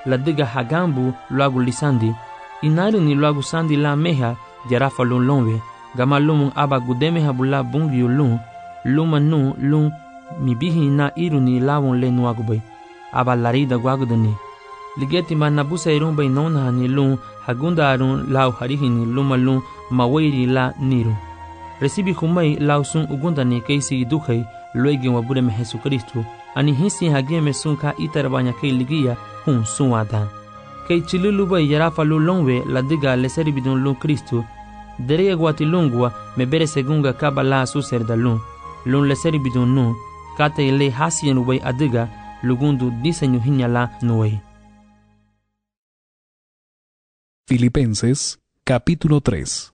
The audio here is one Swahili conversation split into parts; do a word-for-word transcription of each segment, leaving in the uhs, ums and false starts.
la diga hagambu luagu lisandi inari ni luagu sandi la meha jarafa lun lonwe gama lumun aba gudemeha bula bungiyo lun luma nu lun mibihi na iru ni lawon le nuagu bay aba larida guagudani ligeti ma nabusa irun bay nona ni lun hagunda arun lau harihi ni luma lun mawairi la niru recibi humay lau sun ugunda ni keisi dukhai luegi wabude me Jesucristo ani hisi hageme sun ka itarabanya kei ligia hun sun wadan kei chilulu bay yarafa lu longwe la diga le seribidun lun Cristo derege guati lungwa me bere segunga kabala su serda lun lun le seribidun nu kate le hasien ubay adiga lugundu diseño hinyala nuey. Filipenses capítulo tres.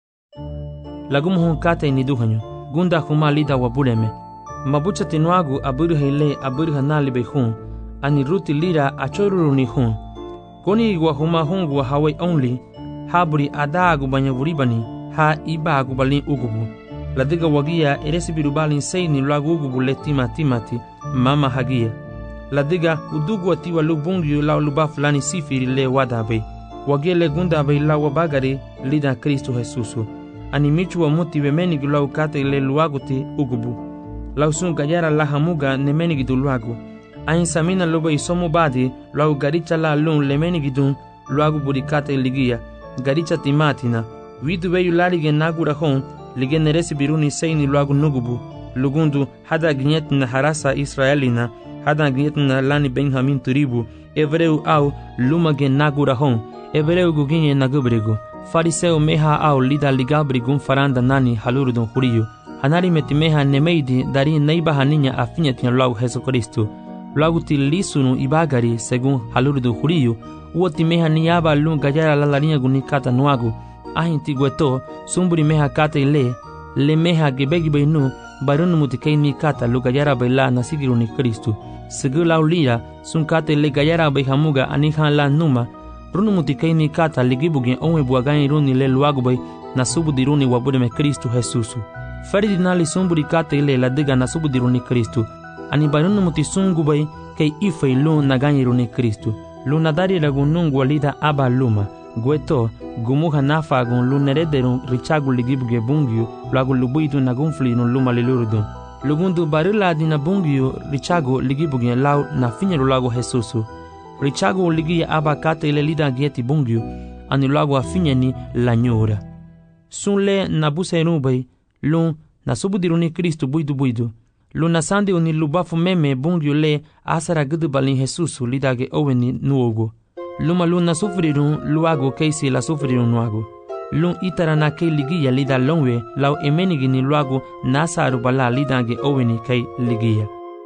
Lagumuhun kate ni duhanyo gunda huma lida wabuleme mabucha tinuagu aburha ile aburha nalibe hun ani ruti lira achoruru ni hun koni wa huma hungu wa hawai only haburi adagu banyavuribani ha ibagu balin ugubu ladiga wagia eresibiru balin seini lagu ugubu le tima timati mama hagia ladiga udugu atiwa lubungi la luba fulani sifiri le wadabe wagia le gunda be la wabagari lida Kristo Jesusu ani michu wa muti wemenigi la ukate le luaguti ugubu la usun gayara la hamuga nemenigi du luagu ain samina loba isomu badi la ugaricha la lun lemenigi dun luagu burikate ligia garicha timatina widu weyu larige nagura hon lige neresi biruni seini luagu nugubu lugundu hada gnyetna harasa Israelina hada gnyetna lani Benjamin turibu evreu au lumage nagura hon evreu guginye nagubrigu fariseo meha au lida ligabrigun faranda nani halurudun huriyu hanari metimeha nemeidi dari neiba haninya afinya tina luagu Jesucristo luagu ti lisunu ibagari segun halurudun huriyu uoti meha niyaba lun gayara la larinya gunikata nuagu ahin tigueto sumburi meha kata ile le meha gebegi beinu barunu mutikei ni kata lu gayara baila nasigiru ni Kristo segula ulira sun kata ile gayara bai hamuga anihan la numa runu mutikei ni kata ligibugen onwe buagani runi le luagu bai nasubudiruni wabude me Kristo Jesusu faridinali sumburi kata ile la diga nasubudiruni Kristo ani barunu mutisungu bai kei ifei lu nagani runi Kristo lu nadari lagunungu walida aba luma gueto gumuha nafa gun lunerederun richagu ligibuge bungyu lagu lubuidu nagunflinu luma lilurudun lugundu barila dina bungyu richagu ligibuge lau na finyeru lagu Jesusu richagu ligia aba kate ile lida gieti bungyu ani lagu afinyeni la nyura sunle nabuse nubai lun nasubudiruni Kristo buidu buidu luna sandi uni lubafu meme bungyu le asara gudu balin Jesusu lidage oweni nuogo luma luna sufrirun luago keisi la sufrirun nuago lun itara na kei ligia lida longwe lau emenigi ni luago nasaru bala lidage oweni kei ligia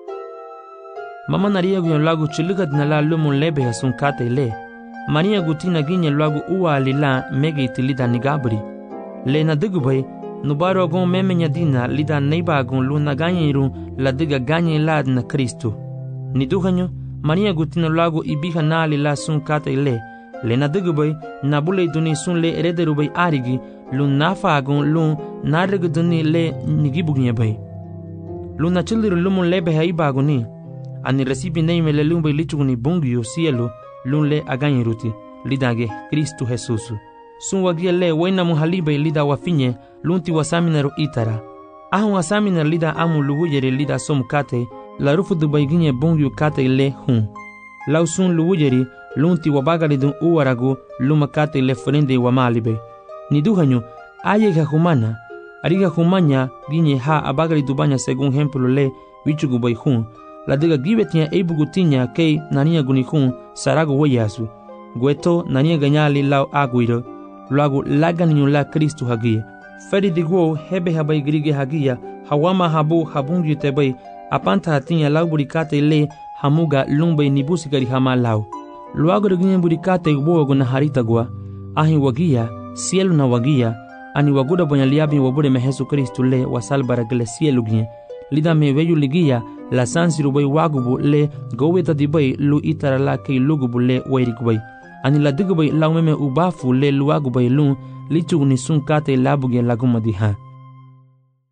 mama naria guyon luago chiligat na la lumun lebe hasun kate le maria gutina ginye luago uwa lila mege itilida nigabri le na digubay nubaro agon memenya dina lida neiba agon luna ganyiru la diga ganyi lad na Kristo ni duhanyo Maria gutina lago ibiha nali la sun kata ile le na digubay na bule duni sun le erederubay arigi lun nafa agon lun narig duni le nigibugnye bay lun na childiru lumun lebe haiba agoni ani recibi neime le lumbay lichuguni bungyo cielo lun le aganyiruti lidage Kristo Jesusu sun wagia le waina muhalibay lida wafinye lunti wasaminaru itara ahun wasaminar lida amu luwuyere lida som kate la rufu du bayginye bongyu kate le hun lausun luwuyeri lunti wabagari dun uwaragu luma kate le frende wa malibe ni duhanyu ayega humana ariga humanya ginye ha abagari dubanya segun hemplo le wichugu bay hun la diga gibetnya ebugutinya kei nania guni hun sarago wayasu gueto nania ganyali lau aguiro luagu laganyu la Kristo hagia feri digwo hebe habai grige hagia hawama habu habungi tebay apanta hatinya lau burikate le hamuga lumbay nibusigari hama lau luagu ginye burikate ubogo na harita gwa ahi wagia cielo na wagia ani waguda bonya liabi wabude me Jesu Kristo le wasalbara gele cielo ginye lida me weyu ligia la sansiru bay wagubu le goweta dibay lu itara la kei lugubu le wairikubay ani la digubay laumeme ubafu le luagubay lun lichugni sun kate labuge lagumadiha.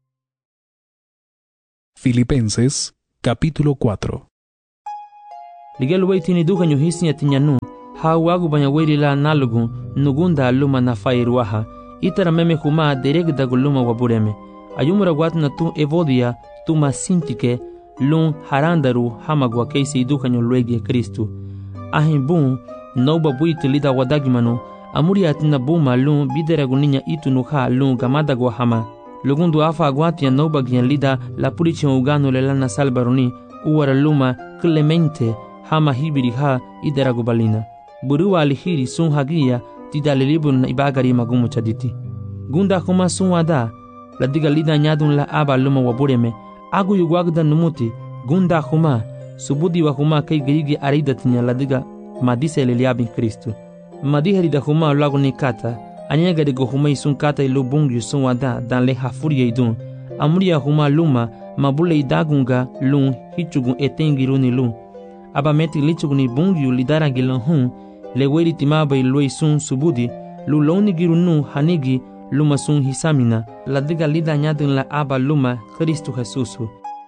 Filipenses capítulo cuatro. Ligel weiti ni dukanyo hisinya tinyanu. Ha wagu banya weri la nalugu nugunda luma na fairuaha. Itara meme kuma dereg dagu luma wabureme. Ayumura watna tu evodia tuma sintike lun harandaru hamagwa keisi dukanyo luegi Kristu. Ahin bun noba buiti lida wadagimano. Amuri atina buma lun bideraguninha itu nuha lun gamadagwa hama. Lugundu afa aguatia noba gian lida la purici ugano le lana salbaroni uwara luma Clemente hama hibiri ha ideragubalina. Burua alihiri sun hagia tida lelibun na ibagari magumu chaditi. Gunda kuma sun wada la diga lida nyadun la aba luma wabureme. Agu yugwagda numuti gunda huma subudi wa huma kai geigi aridatinya la diga madise leliabin Kristu. Madihari da huma lagu ni kata anyega de gohumai sun kata ilu bungu sun wada dan le hafuria idun amuria huma luma mabule idagunga lun hichugun etengiruni lun aba meti lichuguni bungu lidarangilon hun le weri timaba ilui sun subudi lu loni girunu hanigi luma sun hisamina la diga lida nyadun la aba luma Kristu Jesusu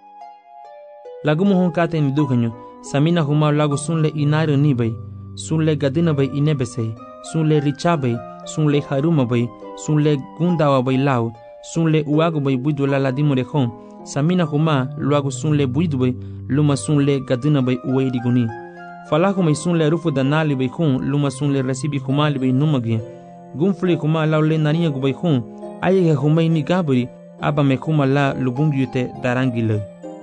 lagumu hun kata ni dukanyo samina huma lagu sun le inaru nibai sun le gadina bay inebesei sun le richabay sun le haruma bay sun le gundawa bay lao sun le uago bay buidu la ladimo de hon samina huma luago sun le buidu bay luma sun le gadina bay ueidi guni falako may sun le rufu danali bay hon luma sun le resibi huma li bay numagi gunfli huma lao le nariya gu bay hon ayege humay ni gabri aba me huma la lubungyute darangile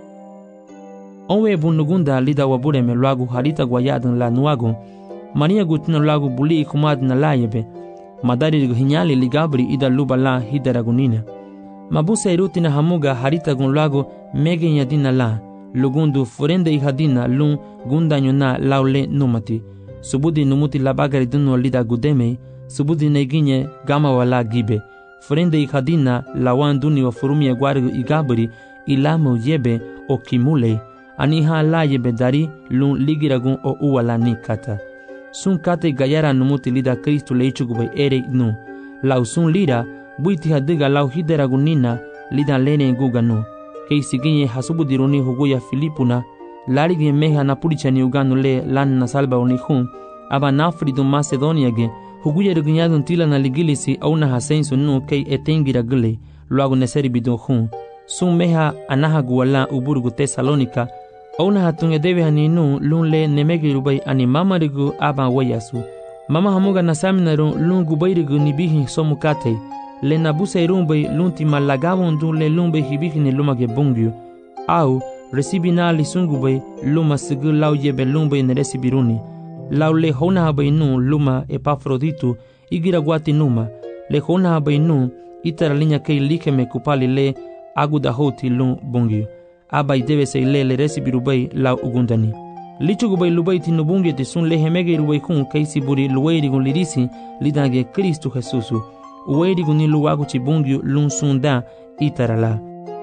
onwe bunugunda lida wabure me luago harita guayadan la nuago Maria gutina lagu buli kumad na layebe. Madari hinyali ligabri ida luba la hidaragunina. Mabusa irutina hamuga harita gun lagu mege yadina la. Lugundu forende ihadina lun gundanyo na laule numati. Subudi numuti labagari dunu lida gudeme. Subudi neginye gama wala gibe. Forende ihadina lawan duni wa furumia guarigu igabri ilamu yebe o kimule. Aniha la yebe dari lun ligiragun o uwala nikata. Sun kate gayara numuti lida Kristu leichugubay ere nu. Lau sun lira, buiti hadiga lau hideragunina lida lene guganu. Kei siginye hasubudiruni huguya Filipuna, larigi meha na purichani uganu le lan na salba unihun, aba nafridu Macedonia ge, huguya regunyadun tila na ligilisi au na hasensu nu kei etengira gule, luagu neseri bidun hun. Sun meha anaha guwala uburugu Tesalonika, Ona hatunge debe haninu lun le nemegi rubai ani mama rigu aba wayasu. Mama hamuga nasaminaru lun gubairigu nibihi somukate. Le nabusa irumbai lun timalagavon dun le lun be hibihi ni lumage bungyu. Au resibina li sungubai luma sigu lau yebe lun be neresibiruni. Lau le hona habai nu luma Epafroditu igira guati numa. Le hona habai nu itara linya kei likeme kupali le agudahoti lun bungyu. Abai debe se le le resibi rubai lau ugundani. Lichu gubai lubai tinu bungi te sun le hemege rubai kun kaisi buri luwairi gun lirisi lidange Kristu Jesusu. Uwairi gun ni luwagu chi bungi lun sunda itarala.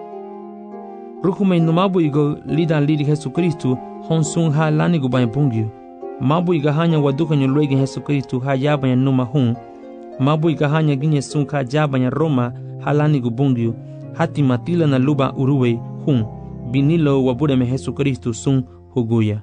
Rukume numabu igo lidan liri Jesu Kristu hon sun ha lani gubai bungi. Mabu iga hanya waduka nyo luegi Jesu Kristu ha yabanya numa hun. Mabu iga hanya ginye sun ka jabanya Roma ha lani gubungi. Hati matila na luba uruwe hun. Binilo wabureme Jesu Kristu sun huguya.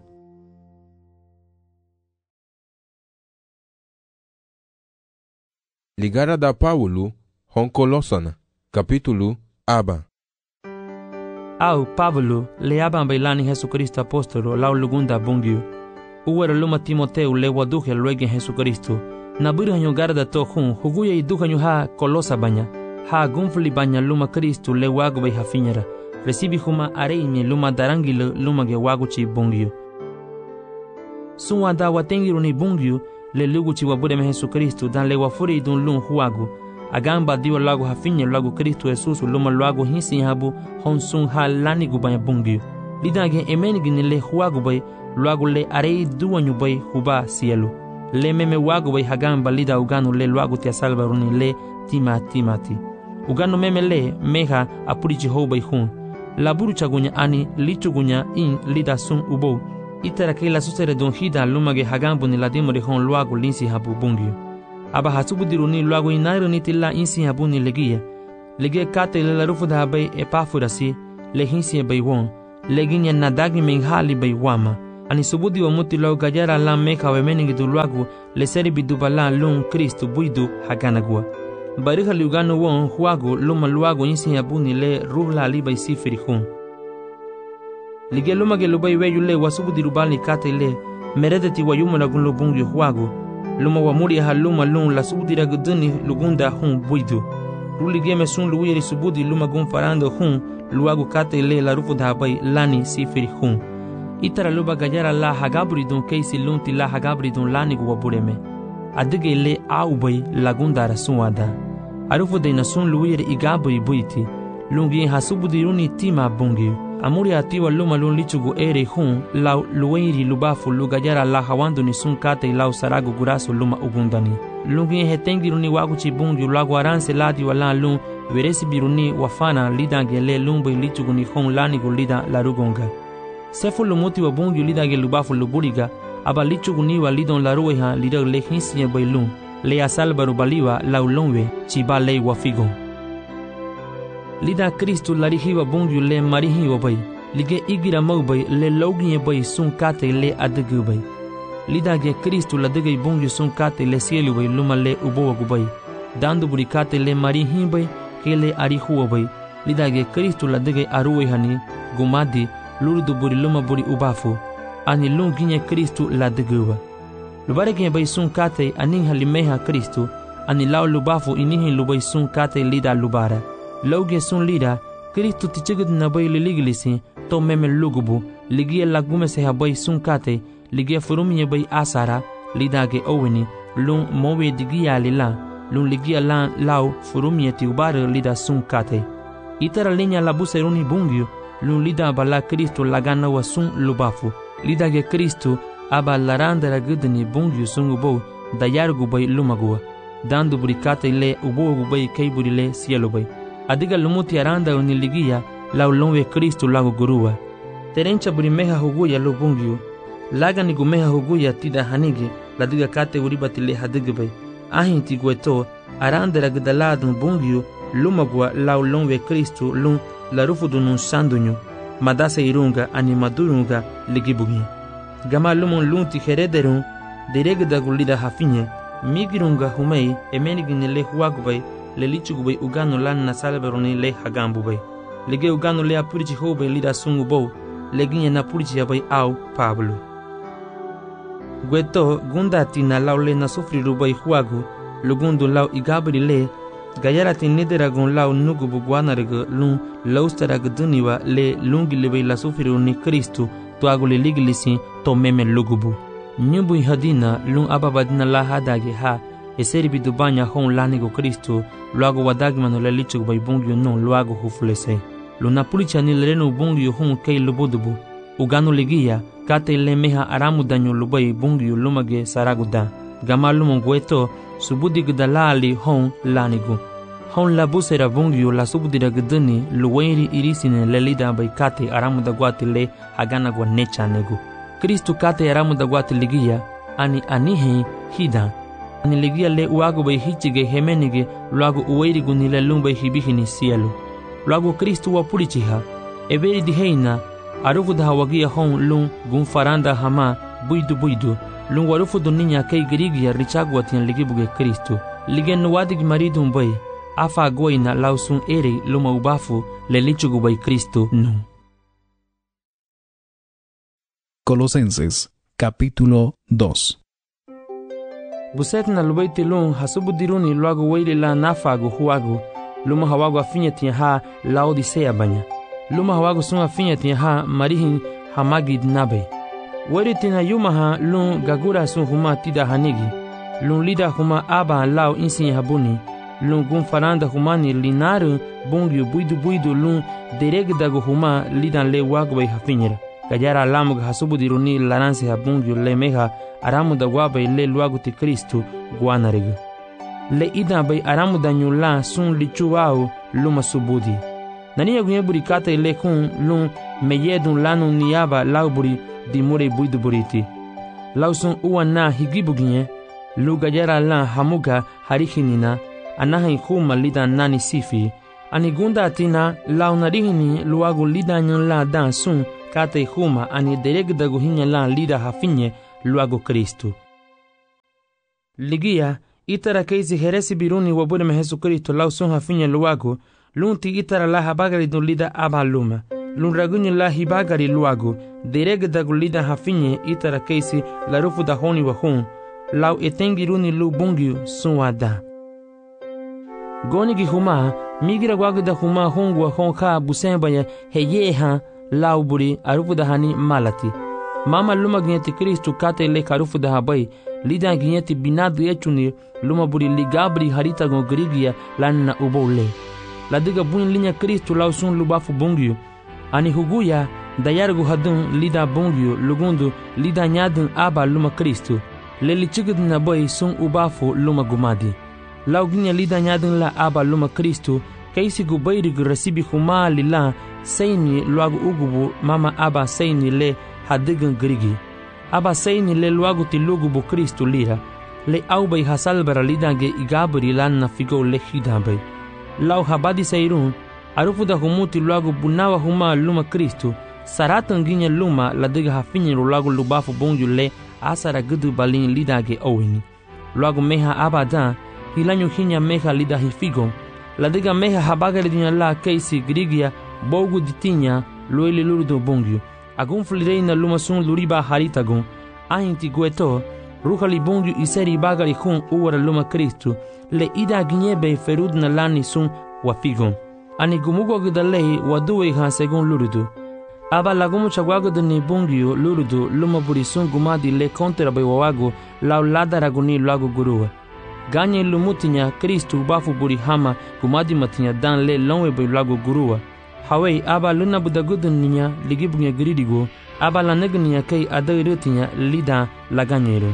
Ligara da Paulo hon Colosana, capítulo aba. Au Paulo le aban bailani Jesu Kristu apostolo lau lugunda bungiu. Uwera luma Timoteu le waduhe luege Jesu Kristu. Naburi hanyo garda to hun huguya iduhanyo ha Colosa banya. Ha gunfli banya luma Kristu le wagu bai hafinyara. Recibi huma areime luma darangilo luma ge waguchi bungiu. Sunwa da watengiru ni bungiu le luguchi wabureme Jesu Kristu dan le wafuri idun lun huagu. Agamba diwa lagu hafinye lagu Kristu Jesusu luma lagu hinsi habu hon sun ha lani gubanya bungiu. Lidage emenigi ni le huagu bay lagu le arei duwanyu bay huba sielu. Le meme wagu bay hagamba lida uganu le lagu tia salvaruni le tima timati. Uganu meme le meha apurichi hou bay hun. Laburu chagunya ani lichugunya in lida sun ubo. Itara ke la susere don hida lumage hagambu ni ladimo de hon luagu linsi habu bungiu. Aba hasubu diruni luagu inairu ni tilla insi habu ni legia. Legia kate le la rufu da habay epafurasi le hinsi bay won. Leginya nadagi menghali bay wama. Ani subudi wa muti lau gayara la meka we meningi du luagu le seri biduba la lung Kristu buidu haganagua. Bariha liugano won huagu luma luagu insi yabuni le ruhla liba isi firihun. Lige luma ge lubai weyu le wasubudi rubali kate le meredeti wa yuma lagun lubungi huagu. Luma wa muri ha luma lung la subudi raguduni lugunda hun buidu. Ruli geme sun luwiri subudi luma gun farando hun luagu kate le la rufu dhabai lani si firihun. Itara luba gayara la hagabridun keisi lunti la hagabridun lani guwa bureme. Adige le aubai lagunda rasuada. Arufu de nasun luwiri igabai buiti. Lungi hasubudiruni tima bungi. Amuri atiwa luma lun lichugu ere hun lau luwiri lubafu lugayara la hawandu ni sun kate lau saragu gurasu luma ugundani. Lungi hetengiruni waguchi bungi lagu aranse ladi wala lun veresi biruni wafana lidange le lumbai lichugu ni hun lani gulida larugonga. Sefu lumuti wa bungi lidange lubafu luburiga aba lichugu ni wa lidon larueha lidag le hinsiye bailun le asalbaru baliwa lau lonwe chiba le wafigon. Lida Kristu larihiwa bungi le marihiwa bay lige igira maubay le loginye bay sun kate le adigu bay. Lida ge Kristu ladigay bungi sun kate le sielu bay luma le ubowa gubay. Dandu buri kate le marihi bay ke le arihuwa bay. Lida ge Kristu ladigay aruwe hani gumadi lurdu buri luma buri ubafu. Ani lunginye Kristu ladiguwa. Lubarege bay sun kate aning halimeha Kristu. Ani lau lubafu inihi lubay sun kate lida lubara. Lauge sun lida, Kristu tichigid na bay liligilisi, to meme lugubu, ligia lagume se habay sun kate, ligia furumye bay asara, lidage oweni, lun mowe digia lila, lun ligia lan lau furumye tiubare lida sun kate. Itara linya labuse runi bungyu, lun lida bala Kristu lagana wa sun lubafu, lidage Kristu aba larandara gudni bungyu sun ubo, dayargu bay lumagua, dandu burikate le ubo gubay kaiburi le sielo bay. Adiga lumuti aranda uniligia lau lonwe Kristu lagu gurua. Terencha burimeha huguya lubungyu. Laga ni gumeha huguya tida hanigi ladiga kate uribati le hadigibay. Ahin tigueto aranda ragdaladun bungyu lumagua lau lonwe Kristu lun larufudunun sandunyu. Madase irunga animadurunga ligibugi. Gama lumun lunti herederun diregda gulida hafinye. Migirunga humei emenigini le huagubay le lichugubay ugano lan na salberoni le hagambubay. Lege ugano le apurichi hobay lida sungubo, leginye na purichi yabay au Pablo. Gueto gundati na lau le na sufrirubay huagu, lugundu lau igabri le, gayarati nideragun lau nugubu guanarga lun laustaragduniwa le lungi lebay la sufriruni Kristu tuagu le ligilisi to meme lugubu. Nyubu hadina lun ababadina la hadagi ha, eseri bidubanya hon lanigo Kristu, luago wadagmano le lichug bay bungyo non luago hufulese. Luna pulicha ni lereno bungyo hon kei lubudubu. Ugano ligia, kate le meha aramu danyo lubay bungyo lumage saraguda. Gama lumon gueto, subudi gdalali hon lanigo. Hon labusera bungyo la subudira gdani luwairi irisine le lida bay kate aramu da guati le hagana gwa necha nego. Kristu kate aramu da guati ligia, ani anihe hida. Ani ligia le uago bay hichige hemenige luago uwairigu ni le lumbay hibihini sielu. Luago Kristu wa purichiha, eberi diheina, arufu da hawagia hon lun gunfaranda hama buidu buidu, lun warufu duninya kei girigia richagwa tian ligibuge Kristu. Ligen nuwadig maridun bay, afa goina lausun ere luma ubafu le lichugu bay Kristu nu. Colosenses, capítulo dos. Buset na lubaiti lun hasubudiruni luago weili la nafagu huagu, luma hawagu afinya tiya ha laodisea banya. Luma hawagu sun afinya tiya ha marihin hamagid nabe. Weri tina yuma ha lun gagura sun huma tida hanigi. Lun lida huma aba lao insin habuni. Lun gun faranda humani linaru bungiu buidu buidu lun deregdagu huma lidan le wagu bay hafinyera. Gajara lamug hasubudiruni laransi habungiu le meha aramu da guabay le luagu ti Kristu guanarigu. Le ida bay aramu da nyula sun lichuau luma subudi. Naniya gunye buri kate le kun lun meyedun lanu niyaba lau buri dimure buidu buriti. Lau sun uwa na higibu gunye, lu gajara la hamuga harihinina, anahin huma lida nani sifi, ani gunda atina lau narihini luagu lida nyon la dan sun kate huma ani dereg dagu hinya la lida hafinye luago Kristo. Ligia itara keisi heresi biruni wabure me Jesu Kristo lau son hafinye luago lunti itara la habagari dun lida aba luma. Lun ragunye la hibagari luago dereg dagu lida hafinye itara keisi la rufu da honi wa hun lau etengiruni lu bungiu sun wada. Goni gi huma migira gwagu da huma hongwa honka busemba ya heyeha lau buri arufu da hani malati. Mama luma ginyeti Kristu kate le karufu da habai lida ginyeti binadu echuni luma buri ligabri harita gon grigia lanna ubole. Ladiga buin linya Kristu lau sun lubafu bungiu ani huguya dayargu hadun lida bungiu lugundu lida nyadun aba luma Kristu leli chigid na boy sun ubafu luma gumadi. Lau ginya lida nyadun la aba luma Kristu kaisi gubairi gu rasibi huma lila seini luagu ugubu mama aba seini le hadigan grigi. Aba seini le luagu ti lugubu Kristu lira le aubay hasalbara lidange igabri lanna figo le hidambay. Lau habadi seirun arufu da humuti luagu bunawa huma luma Kristu saratan ginya luma ladiga hafinyi luagu lubafu bonju le asara gudu balin lidange owini. Luagu meha abadan hilanyu hinya meha lida hifigo ladiga meha habagari dinya la keisi grigia bogu ditinya loili lurdo bongyu agun flireina luma sun luriba haritagun ahinti gueto ruhali bongyu iseri bagari hun uwara luma Kristu le ida ginyebe ferud na lani sun wafigon ani gumugo gidalei waduwe ha segun lurudu aba lagumu chagwago dani bongyu lurudu luma buri sun gumadi le kontra bay wawago lau ladaraguni lagu guruwa ganye lumutinya Kristu bafu buri hama gumadi matinya dan le lonwe bay lagu guruwa hawai aba luna budagudun ninya ligibunya giridigo aba lanegniya kai adairutinya lida laganyero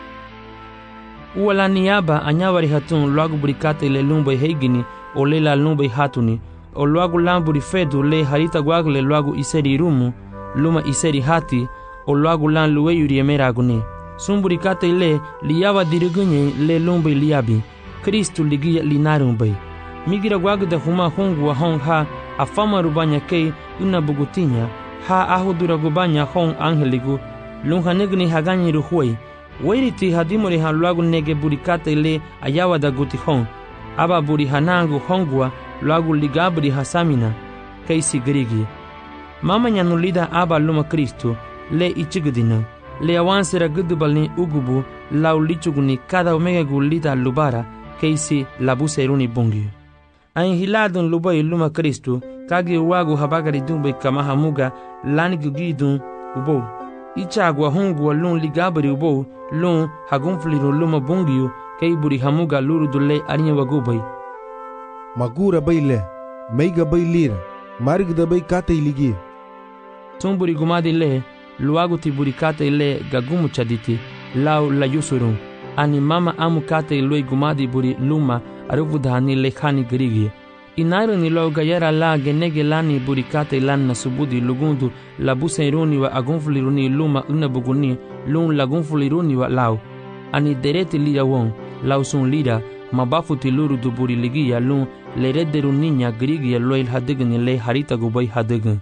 uwala niaba anyawari hatun lagu burikate le lumbai heigini o le la lumbai hatuni o lagu lamburi fedu le harita gwagle lagu iseri rumu luma iseri hati o lagu lan luweyuri emeraguni sumburikate le liyawa dirigunye le lumbai liabi Kristu ligia linarumbai migira gwagda huma hongu wa hong ha afama rubanya kei una bugutinya ha ahudura gubanya hong angeligu lunhanegni haganyi ruhuei wairiti hadimori haluagu nege burikate le ayawa da guti hong aba buri hanangu hongwa luagu ligabri hasamina keisi grigi mama nyanulida aba luma Kristu le ichigdina le awansera gudubalni ugubu lau lichuguni kada omega gulida lubara keisi labuseruni bungi ain hiladun lubai luma Kristu kagi wagu habagari dumbe kama hamuga lani gugidun ubo ichagwa hongwa lun ligabri ubo lun hagunfliru luma bungiu kei buri hamuga luru dule arinya wagubai magura baile meiga bailira marigda bai kate iligi tumburi gumadi le luagu tiburi kate le gagumu chaditi lau la yusurun ani mama amu kate lui gumadi buri luma aruvudhani le khani grigi inairo ni lo gayara la genege lani buri kate lanna subudi lugundu la buseruni wa agunfliruni luma una buguni lun lagunfliruni wa lau ani dereti lida won lau sun lida mabafu tiluru du buri ligia lun le redderu niña grigi loil hadigni le harita gubai hadign.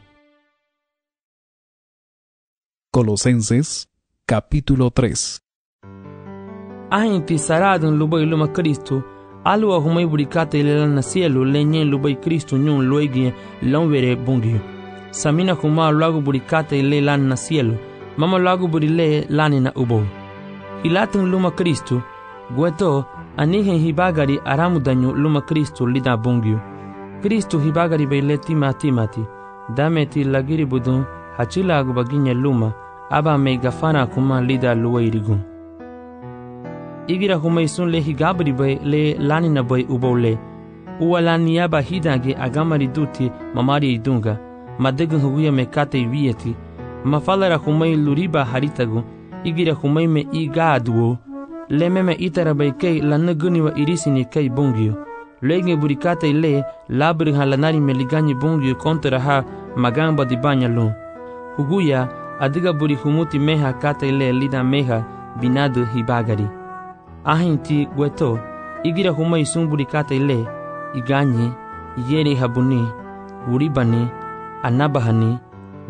Colosenses capítulo tres. Ahinti saradun lubai luma Kristu alua humai burikate le lana cielo le nyen lubai Kristu nyun loigi lonvere bungi samina huma lagu burikate le lana cielo mama lagu burile lani na ubo hilatun luma Kristu gueto anihen hibagari aramudanyu luma Kristu lida bungi Kristu hibagari beile tima timati dameti lagiri budun hachila agubaginya luma aba me gafana kuma lida luwairigun igira humai sun le higabri bay le lanina bay ubole uwala niaba hidange agamari duti mamari idunga madegun huguya mekate wieti mafalara humai luriba haritagu igira humai me igaduo le meme itara bay kei lanaguni wa irisini kei bungio lege burikate le labri halanari meligani bungio kontra ha magamba di banyalun huguya adiga buri humuti meha kate le lida meha binadu hibagari ahinti gueto igira humai sumburi kate le iganyi yeri habuni uribani anabahani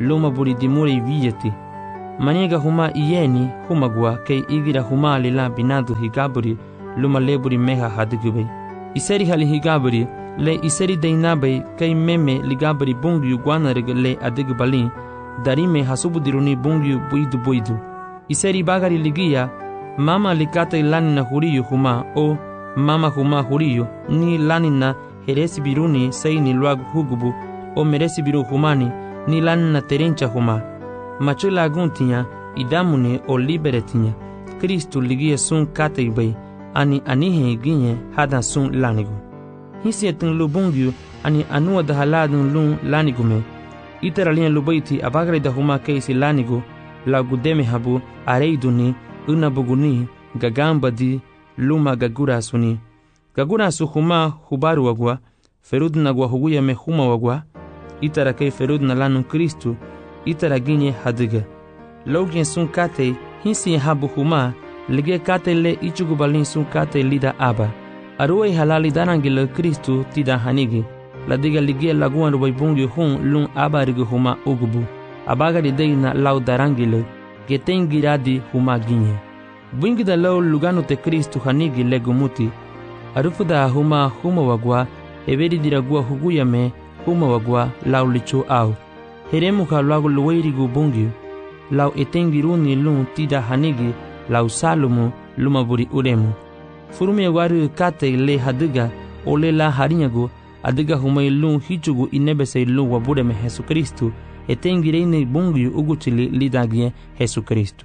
luma buri dimure viyati. Maniga huma iyeni humagwa kei igira huma lila binadu higaburi luma leburi meha hadigubei. Iseri hali higaburi le iseri deinabai kei meme ligaburi bungyu guanariga le adigbalin darime hasubudiruni bungyu buidu buidu. Iseri bagari ligia mama likata lanina huriyu huma o mama huma huriyu ni lanina heresi biruni seini luagu hugubu o meresi biru humani ni lanina terencha huma. Machula aguntinya idamune o liberetinya Kristu ligia sun kate ibai ani anihe ginye hada sun lanigu. Hisi etun lubungyu ani anua dahaladun lun lanigume. Iteralia lubaiti abagre da huma keisi lanigu la gudeme habu areiduni unabuguni gagambadi luma gagura suni. Gagura su huma hubaru wagwa ferudna gwa huguya me huma wagwa itara kei ferudna lanun Kristu itara ginye hadiga. Logien sun kate hisi habu huma lige kate le ichugubalin sun kate lida aba. Aruai halali darangile Kristu tida hanigi. La diga ligia laguan rubai bungi hun lun aba rigu huma ugubu. Abaga di deina lau darangile geten giradi huma ginye. Bungi da lau lugano te Kristu hanigi legumuti. Arufuda huma huma wagwa everi diragua huguya me huma wagwa lau licho au. Heremu ka lagu luwairigu bungi lau etengiruni lun tida hanigi lau salumu lumaburi uremu. Furume waru kate le hadiga ole la harinyagu adiga humai lun hichugu inebese lun wabureme Jesu Kristu etengireine bungi uguchili lidagie Jesu Kristu.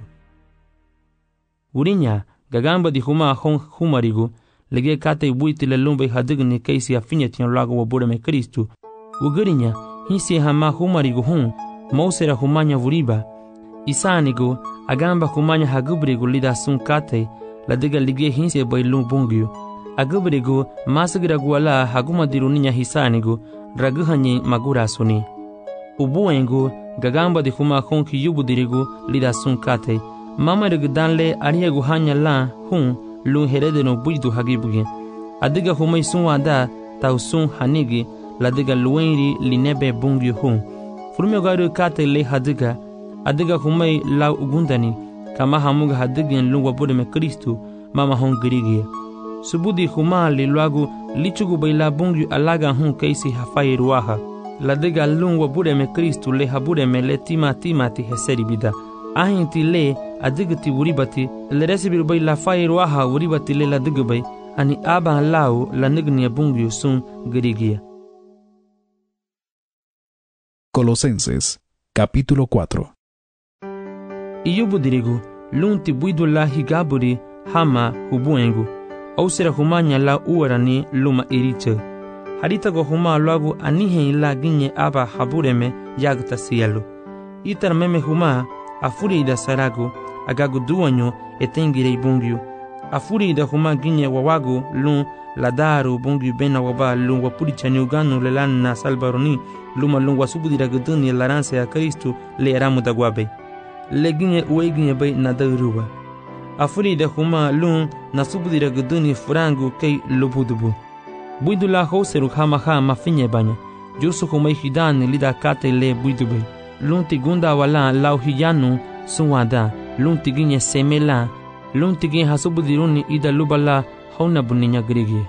Urinya gagamba di huma hon humarigu lege kate buiti le lumbe hadigni keisi afinyetian lagu wabureme Kristu. Ugurinya hisi hama humarigu hun mausera humanya vuriba isanigu agamba humanya hagubrigu lida sun kate la diga lige hinse bailun bungiu agubrigu masigira guala haguma diruninya hisanigu raguhanyi magura suni ubuengu gagamba di huma honki yubudirigu lida sun kate mama rigdanle ariegu hanya la hun lun heredeno buidu hagibugi adiga humai sun wada tau sun hanigi la diga luenri linebe bungiu hun furme garu kate le hadiga adiga humai lau ugundani kama hamuga hadigien lungwa budeme Kristu mama hon girigia. Subudi huma li luagu lichugu baila bungu alaga hun keisi hafai ruaha. La diga lungwa budeme Kristu le habudeme le tima tima ti heseri bida. Ahinti le adigati uribati le resibiru baila fai ruaha uribati le la digubay ani aba lau la nignia bungu sun girigia. Colosenses, capítulo cuatro. Iyubudirigu lunti buidu la higaburi hama hubuengu ausera humanya la uarani luma iriche harita go huma lagu anihe la ginye aba habureme yagta cielo itar meme huma afuri da saragu agagu duanyo etengire bungiu afuri da huma ginye wawagu lun ladaru bungiu bena waba lun wapurichani uganu lelan na salbaroni luma lun wasubudira guduni laranse ya Kristu le eramu dagwabe leginye ueginye bay nadaruba afuri da huma lun nasubudira guduni furangu kei lubudubu buidula hoseru hama hama finye banya jusu humai hidani lida kate le buidube lun tigunda wala lau hiyanu suwada lun tiginye semela lun tiginye hasubudiruni ida lubala hauna buninya grigi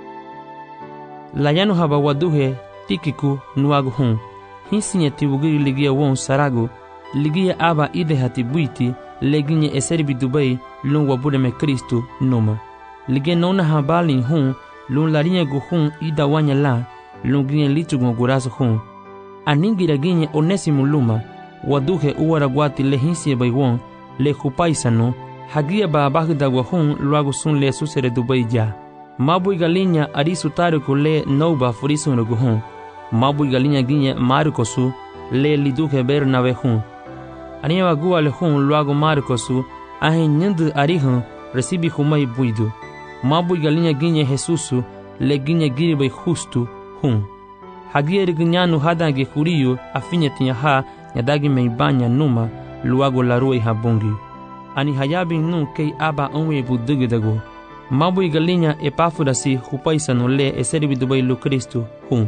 layanu haba waduhe tikiku nuagu hun hinsinye tibugiri ligia won saragu ligia aba ide hati buiti leginye eserbi dubai lun wabudeme Kristu numa ligia nona habali hun lun larinye gu hun ida wanya la lun ginye lichugu gurasu hun aningira ginye onesimu luma waduhe uwara guati le hinsie bai won le hupaisano hagia ba bagda wa hun luagu sun le susere dubai ja mabui galinya arisu tariku le nouba furisun rugu hun mabui galinya ginye marikosu le liduhe bernabe hun aniwa gua le hun luagu marikosu ahe nyendu arihun recibi humai buidu mabui galinya ginye Jesusu le ginye giribai justu hun hagia rignyanu hadange huriyu afinye tinya ha nyadagi meibanya numa luagu larui habungi ani hayabi nun kei aba onwe budugudagu mabui galinya epafurasi hupaisano le eseribi dubai lu Kristu hun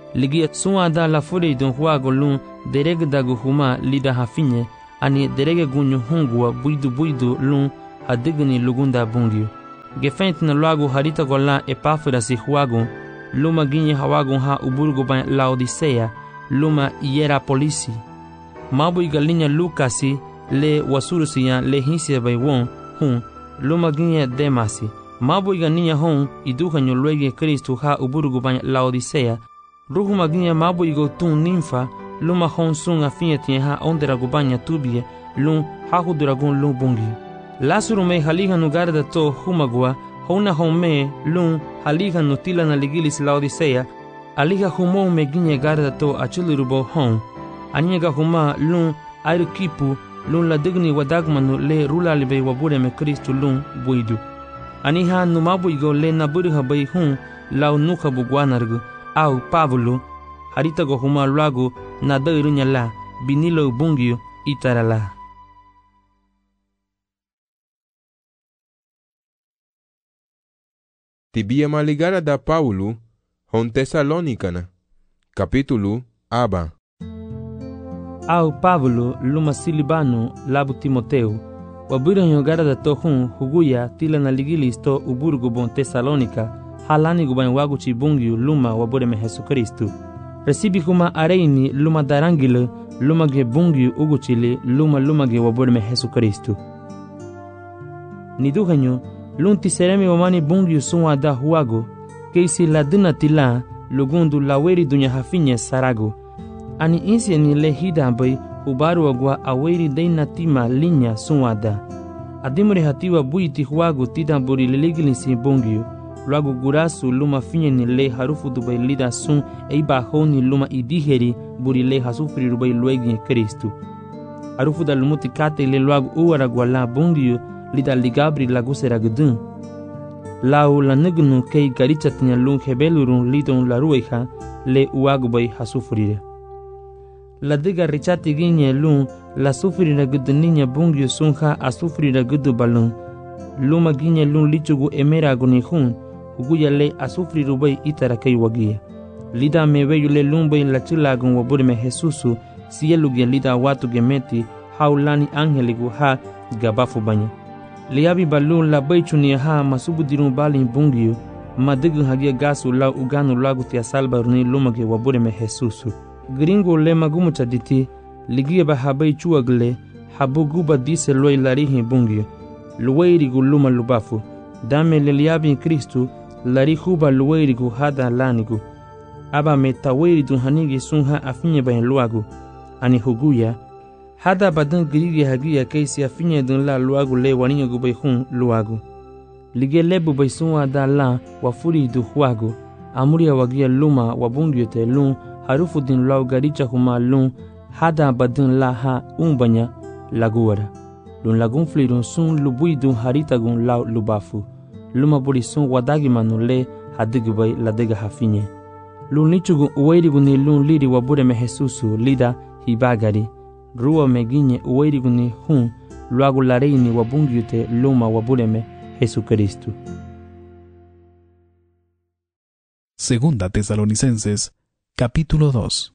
Ligia suada la fure don huago lun derege dagu huma lida hafinye ani derege gunyu hungua buidu buidu lun hadigni lugunda bungio. Gefent na luago harita gola epafra si huago luma ginye hawago ha uburgo ba Laodicea luma Hierapolisi. Mabu igalinya Lukasi le wasurusiya le hinsia bai won hun luma ginye Demasi. Mabu iganinya hon iduhanyo luege Kristo ha uburgo ba Laodicea. Ruhu maginha mabu igo tun ninfa luma hon sun afinha tinha ha ondera gubanya tubie lum hahu dragon lum bungi. Lasuru me haliha no garda to humagua hona hon me lum haliha no tila na ligilis Laodicea aliha humo me ginha garda to achilurubo hon aniga huma lum airukipu lum la digni wadagmanu le rula libe wabure me Kristo lum buidu. Aniha no mabu igo le naburiha bai hun lau nuka bugwanargu au Pablo harita go huma luago na dairunya la binilo bungio itarala. Tibia maligara da Paulo hon Tesalonicana capítulo aba. Au Pablo luma Silibano labu Timoteu waburanyo gara da tohun huguya tila na ligilis to uburgo bon Tesalonica halani guban wagu chibungyu luma wabureme Jesu Kristu. Recibi kuma areini luma darangile luma ge bungyu uguchile luma luma ge wabureme Jesu Kristu. Niduhanyo lunti seremi wamani bungyu sunwa da huago keisi laduna tila lugundu laweri dunya hafinye sarago. Ani insi ni le hida bai ubaru wagwa aweri deina tima linya sunwa da. Adimure hatiwa buiti huago tida buri leligilisi bungyu. Luago gurasu luma finye ni le harufu dubai lida sun eiba honi luma idiheri buri le hasufri rubai luegi Kristu. Harufu da lumuti kate le luago uwara gwala bungiyo lida ligabri lagusera gudun. Lau la nignu kei garichatnya lung hebelurun lidon la rueha le uago bai hasufrire. La diga richati ginye lung la sufrira guduninya bungiyo sunha asufrira gudu balun. Luma ginye lung lichugu emera agunihun uguya le asufri rubai itara kai wagia. Lida meweyu le lumbai la chilagun wabureme Jesusu sielugia lida watu gemeti haulani angeligu ha gabafu banya. Liabi balun la baichuni ha masubudirun balin bungiyo madigu hagia gasu la uganu lagu tia salba runi lumage wabureme Jesusu. Gringo le magumu chaditi ligia ba habai chuagle habu guba dise loi larihi bungiyo. Luweirigu luma lubafu dame le liabi Kristu lari huba luweirigu hada lanigu. Aba metaweridu hanigi sunha afinye bayan luagu. Ani huguya. Hada badan girigi hagia keisi afinye dun la luagu le waninyo gubay hun luagu. Lige lebu bay sunwa da la wafuri du huagu. Amuria wagia luma wabungyo te lun harufu din lau garicha huma lun hada badan la ha umbanya laguara. Lun lagun flirun sun lubuidun haritagun lau lubafu. Luma buri sun wadagi manule hadigubay ladega hafinye. Lun lichugu uweirigu ni lun liri wabureme Jesusu lida hibagari. Rua meginye uweirigu ni hun luagu lareini wabungyute luma wabureme Jesu Kristu. Segunda Tesalonicenses, capítulo dos.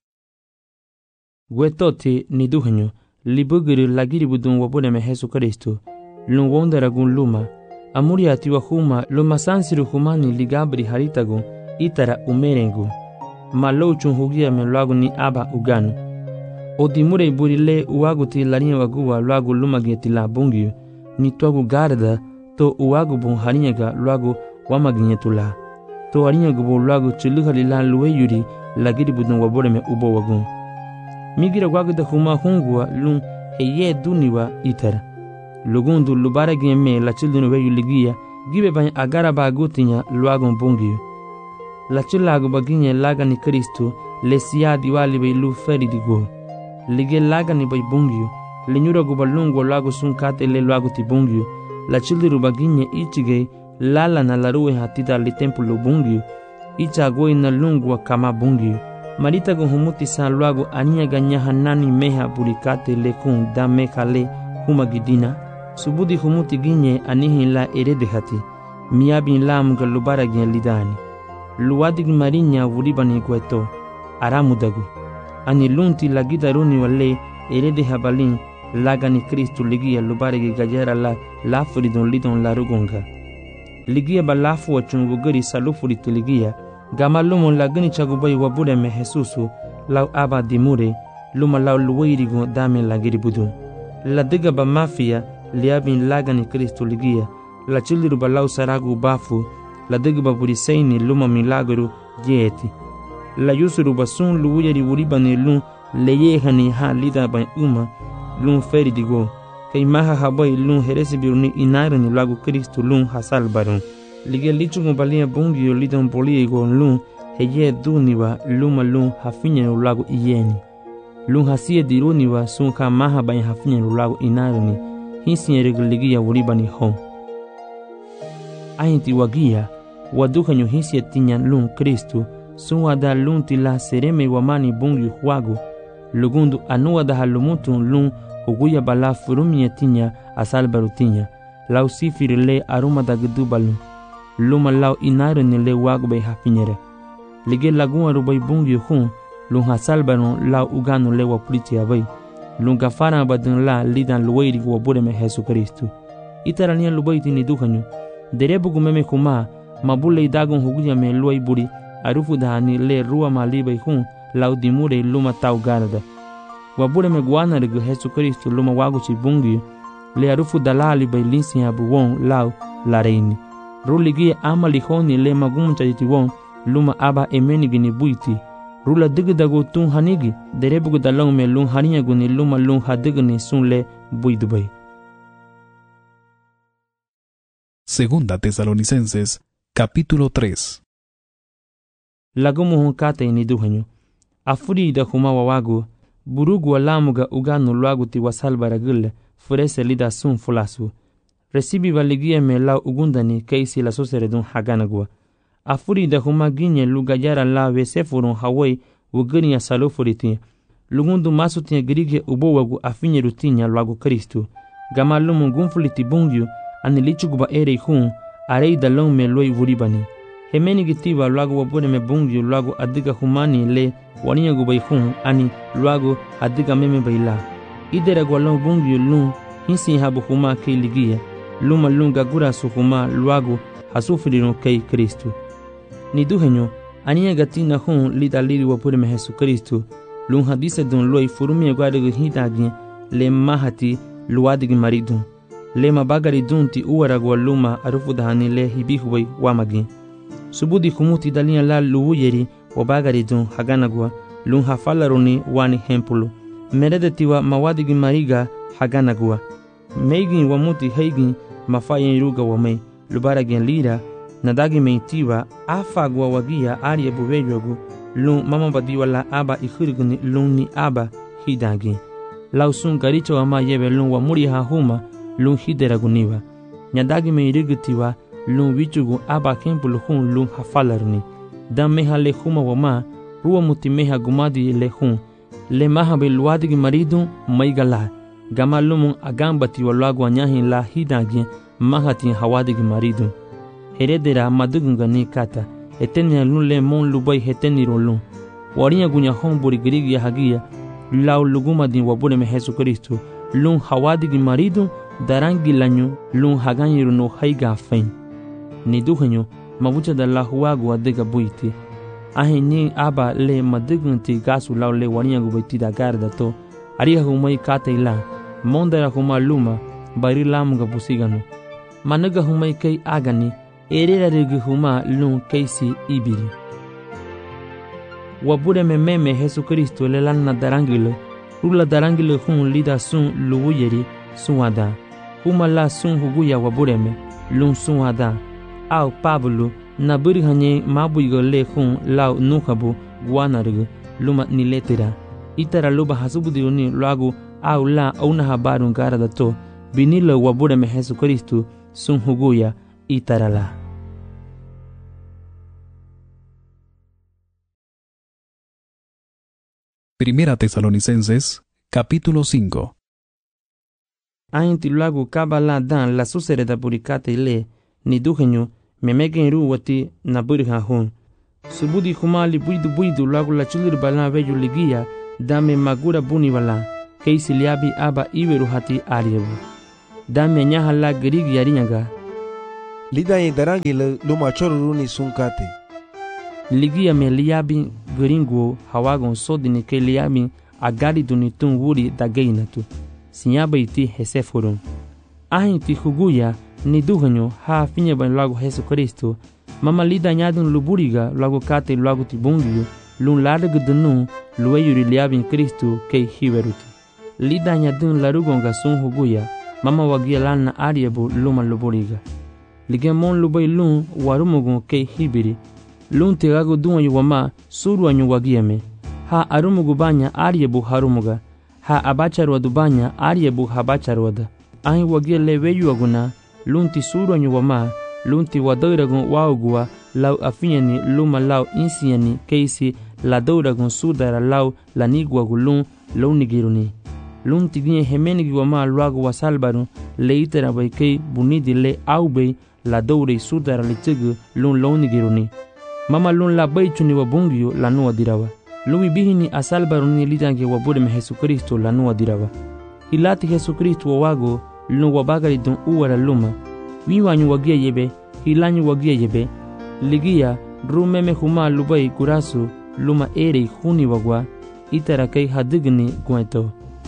Wetoti ni duhenyo libugiri lagiribudun wabureme Jesu Kristu. Lun wondaragun luma. Amuri atiwa huma luma sansiru humani ligabri haritagun itara umerengu. Malouchun hugia me luagu ni aba uganu. Odimure burile uagu ti larinha waguwa luagu lumageti la bungiyo. Ni tuagu garda to uagu bun harinyaga luagu wamaginyetula. To harinyagu bu luagu chuluhali la luwe yuri lagiri budun waboreme ubo wagun. Migira wagu da huma hungwa lun heye duniwa itara. Lugundu lubara gime la children we yuligia gibe bany agara ba gutinya luagu bungiyo. La chilagu baginye laga ni Kristo le siya diwali bay lu feri digo. Lige laga ni bay bungiyo. Le nyura gubalungo lagu sunkate le luagu ti bungiyo. La childiru baginye ichige lala na laruwe hatida li templo bungiyo. Icha goi na lungwa kama bungiyo. Marita go humuti sa luagu ania ganya hanani meha burikate le kun da meha le humagidina. Subudi humuti ginye anihin la erede hati. Miabin lam galubara gyen lidani. Luadig marinya wuribani kweto. aramudagu. Ani lunti lagida runi wale erede habalin lagani Kristu ligia lubarigi gajera la lafuridon lidon la rugonga. Ligia ba lafu wa chungugari salufuriti ligia. Gamalumo lagani chagubai wabure me Jesusu lau aba dimure luma lau luwairigo dame lagiri budu. La diga ba mafia liabin lagani Kristu ligia. La chiliru ba lau saragu bafu. La diga ba buriseini luma milagru jeti. La yusuru ba sun luwiri uribani lun leyehani ha lida ba uma lun feri digo. Kay maha habai lun heresi biruni inarani lagu Kristu lun hasal barun. Liga lichungo balia bungio lidon poliego lun heye duniwa luma lun hafinya lagu iyeni. Lun hasie diruniwa sun ka maha ba hafinya lagu inarani. Hinsi erigiligia uribani home. Ainti wagia waduka nyo hinsi etinya lun Kristu sun wada lun tila sereme wamani bungi huagu lugundu anuwa da halumutu lun huguya bala furumi etinya asal barutinya lau sifiri le aruma da gedubalu luma lau inaru ni le wagu bay hafinyere lige lagun arubay bungi hun lun hasal barun lau uganu le wapuriti abay lun gafara badun la lidan luwairi wabure me Jesu Kristu itarania lubaiti ni dukanyo derebugu meme kuma mabule idagun huguya me luwai buri arufu dahani le rua malibay hun lau dimure luma tau garda wabure me guana regu Jesu Kristu luma wagu chibungi le arufu dalali bay linsi abuwon lau la reini ruligi ama lihoni le maguncha jitiwon luma aba emeni gini buiti rula digidago tun hanigi derebugu dalong me lun haniya guni luma lun hadigni sun le buidubay. Segunda Tesalonicenses, capítulo tres. Lagumu hunkate ni duhanyo. Afuri da humawa wagu, burugu walamuga uganu luagu ti wasalbara gule, furese lida sun fulasu. Resibi valigia me lau ugundani keisi la soseredun haganagua. Afuri da huma ginye lugayara la vesefurun hawai ugani ya salufuriti. Lugundu masutia girige ubowagu afinye rutinya luagu Kristu. Gamalumu gunfuliti bungyu, anilichuguba ere hun, arei dalong me loi vuribani. Hemeni gitiba luagu wabune me bungyu luagu adiga humani le waniya gubai hun, ani luagu adiga meme baila. Idera gualong bungyu lun, hinsi habu huma kei ligia, luma lun gagura su huma luagu hasufirirun kei Kristu. Ni duhenyo, aniya gatina hun lida liri wabune me Jesu Kristu, lun hadise dun loi furumi aguadegu hitagin le mahati luadigi maridun. Lema bagari dunti uwaragwa luma arufu dahani le hibihuwai wamagin. Subudi kumuti dalia la luuyeri wa bagari dun haganagwa lun hafalaruni wani hempulu. Meredetiwa mawadigi mariga haganagwa. Meigin wamuti heigin mafayen iruga wamei lubaragin lira nadagi meitiwa afagwa wagia aria buwejogu lun mama badiwa la aba ikhiriguni lun ni aba hidagin. Lausun garicho ama yebe lun wa muri hahuma lun hideraguniwa. Nyadagi me irigitiwa lun wichugu aba kempulu hun lun hafalaruni. Dan meha le huma wama ruwa muti meha gumadi le hun. Le maha be luadigi maridun maigala. Gama lumun agambati wa luagu anyahin la hidagi mahati hawadigi maridun. Heredera madugunga ni kata. Etenia lun le mon lubai heteniro lun. Warinya gunya hon burigirigi ya hagia. Lau luguma din wabune me Jesu Kristu. Lun hawadigi maridun darangi lanyo lun haganyiru no haiga fain. Ni duhenyo mabucha da la huagu adiga buiti. Ahe ni aba le madigunti gasu lau le waniyagu baiti da garda to. Ariha humai kata ila. Mondara huma luma bari lamuga busigano. Managa humai kei agani erera rigi huma lun keisi ibiri. Wabure me meme Jesu Kristo le lana darangilo. Rula darangilo hun lida sun luuyeri suwada. Huma la sun huguya wabureme lun suwada. Au Pablo na buri hanye mabuigo le hun lau nukabu guanarigo luma ni letera. Itara luba hasubudiruni luagu au la una habarun gara da to binilo wabureme Jesu Kristu sun huguya itara la. Primera Tesalonicenses, capítulo cinco. Ainti luagu kabala dan la susere da burikate le ni duhenyo memegen ru wati na burha hun. subudi kumali buidu buidu lagu la chulir balan veju ligia dame magura buni balan keisi liabi aba iweru hati ariebu dame nyaha la gerigi yarinyaga lida ye darangi le luma choruruni sunkate ligia me liabi geringo hawagon sodini ke liabi agari duni tun wuri dagainatu sinyaba iti heseforon ahin ti huguya ni duhanyo ha finye ban lagu Jesu Kristo mama lida nyadun luburiga lagu kate lagu ti bungiyo lun larga dunu luweyuri liabin Kristo ke hiweruti lida nyadun larugonga sun huguya mama wagia lana ariebu luma luburiga ligemon lubay lun warumugun ke hibiri lun tegago duanyo wama suru anyo wagiame ha arumugu banya ariebu harumuga ha abacharwa dubanya ariebu habacharwada ahin wagia leweyu aguna lunti suru anyo wama lunti wadoiragun waugua lau afinyani luma lau insiani keisi la doiragun sudara lau laniguagu lun launigiruni lunti ginye hemenigi wama luagu wasalbaru leitera bai kei bunidi le aubei la dourei sudara litigu lun launigiruni mama lun la baichuni wabungiyo lanua dirawa lumi bihini asalbaruni litange wabudeme Jesu Kristo lanua dirawa hilati Jesu Kristo wawago lun wabagari dun uwara luma wiwanyu wagia yebe hilanyu wagia yebe ligia rumeme huma lubai kurasu luma ere huni wagwa itara kai hadigni gueto